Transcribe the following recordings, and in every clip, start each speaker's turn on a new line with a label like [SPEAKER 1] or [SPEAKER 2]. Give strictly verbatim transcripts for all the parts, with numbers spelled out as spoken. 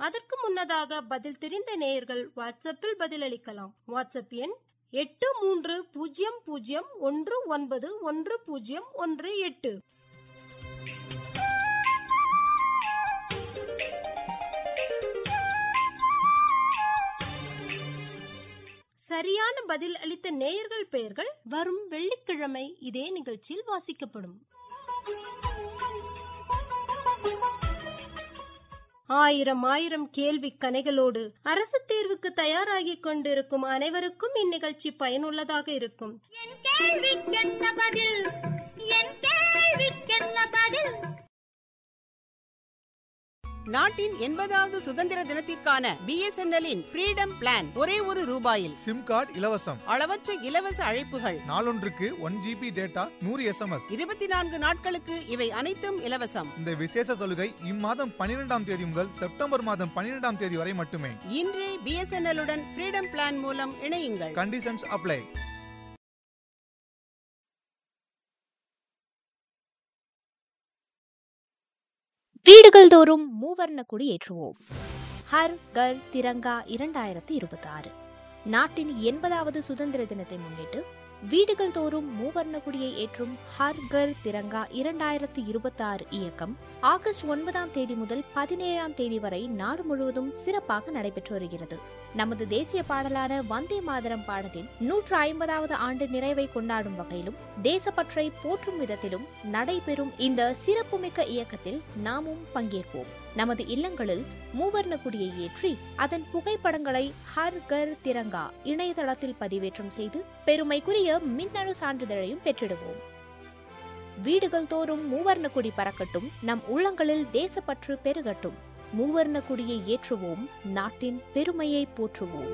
[SPEAKER 1] அதற்கு முன்னதாக பதில் தெரிந்த நேயர்கள் வாட்ஸ்அப்பில் பதிலளிக்கலாம். வாட்ஸ்அப் எண் எட்டு மூன்று பூஜ்ஜியம் பூஜ்ஜியம் ஒன்று ஒன்பது ஒன்று பூஜ்ஜியம் ஒன்று எட்டு. சரியான பதில் அளித்த நேயர்கள் பெயர்கள் வரும் வெள்ளிக்கிழமை இதே நிகழ்ச்சியில் வாசிக்கப்படும். ஆயிரம் ஆயிரம் கேள்வி கணைகளோடு அரசு தேர்வுக்கு தயாராகி கொண்டிருக்கும் அனைவருக்கும் இந்நிகழ்ச்சி பயனுள்ளதாக இருக்கும்.
[SPEAKER 2] நாட்டின் எண்பதாவது சுதந்திர தினத்திற்கான பிஎஸ்என்எல்லின் ஃப்ரீடம் பிளான் ஒரே ஒரு ரூபாயில்.
[SPEAKER 3] சிம் கார்டு இலவசம்.
[SPEAKER 2] அளவற்ற இலவச அழைப்புகள்.
[SPEAKER 3] நாளொன்றுக்கு ஒன் ஜிபி டேட்டா, நூறு எஸ்எம்எஸ்.
[SPEAKER 2] இருபத்தி நான்கு நாட்களுக்கு இவை அனைத்தும் இலவசம்.
[SPEAKER 3] இந்த விசேஷ சலுகை இம்மாதம் பன்னிரெண்டாம் தேதி முதல் செப்டம்பர் மாதம் பன்னிரெண்டாம் தேதி வரை மட்டுமே.
[SPEAKER 2] இன்றே பிஎஸ்என்எல் உடன் ஃப்ரீடம் பிளான் மூலம் இணையுங்கள்.
[SPEAKER 3] Conditions apply.
[SPEAKER 4] வீடுகள் தோறும் மூவர்ண கொடி ஏற்றுவோம். ஹர் கர் திரங்கா இரண்டாயிரத்தி இருபத்தி ஆறு நாட்டின் எண்பதாவது சுதந்திர தினத்தை முன்னிட்டு வீடுகள் தோறும் மூவர்ண கொடியை ஏற்றும் ஹர் கர் திரங்கா இரண்டாயிரத்தி இருபத்தி ஆறு இயக்கம் ஆகஸ்ட் ஒன்பதாம் தேதி முதல் பதினேழாம் தேதி வரை நாடு முழுவதும் சிறப்பாக நடைபெற்று வருகிறது. நமது தேசிய பாடலான வந்தே மாதரம் பாடலின் நூற்று ஐம்பதாவது ஆண்டு நிறைவை கொண்டாடும் வகையிலும் தேசப்பற்றை போற்றும் விதத்திலும் நடைபெறும் இந்த சிறப்புமிக்க இயக்கத்தில் நாமும் பங்கேற்போம். நமது இல்லங்களில் மூவர்ண கொடியை ஏற்றி அதன் புகைப்படங்களை ஹர் கர் திரங்கா இணையதளத்தில் பதிவேற்றம் செய்து பெருமைக்குரிய மின்னணு சான்றிதழையும் பெற்றிடுவோம். வீடுகள் தோறும் மூவர்ண கொடி பறக்கட்டும், நம் உள்ளங்களில் தேசப்பற்று பெருகட்டும். மூவர்ண கொடியை ஏற்றுவோம், நாட்டின் பெருமையை போற்றுவோம்.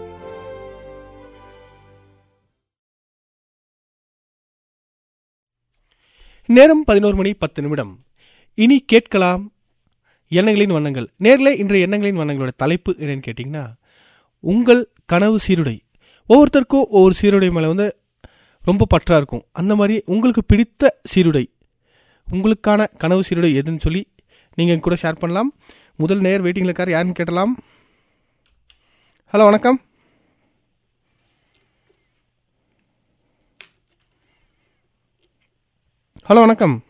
[SPEAKER 5] நேரம் பதினோரு மணி பத்து நிமிடம். இனி கேட்கலாம் எண்ணங்களின் வண்ணங்கள். நேரில் இன்றைய எண்ணங்களின் வண்ணங்களோட தலைப்பு என்னன்னு கேட்டிங்கன்னா, உங்கள் கனவு சீருடை. ஒவ்வொருத்தருக்கும் ஒவ்வொரு சீருடை மேலே வந்து ரொம்ப பற்றா இருக்கும். அந்த மாதிரி உங்களுக்கு பிடித்த சீருடை, உங்களுக்கான கனவு சீருடை எதுன்னு சொல்லி நீங்கள் கூட ஷேர் பண்ணலாம். முதல் நேர் வெயிட்டிங்கில் இருக்கார், யாருன்னு கேட்டலாம். ஹலோ, வணக்கம். ஹலோ, வணக்கம்.